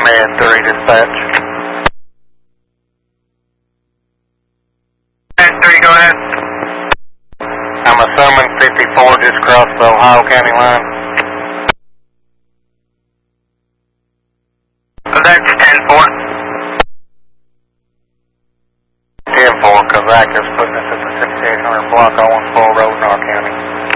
Red 3 dispatch. Red 3, go ahead. I'm assuming 54 just crossed the Ohio County line. That's 10-4. 10-4, Kazak is putting us at the 6800 block on Full Road in our county.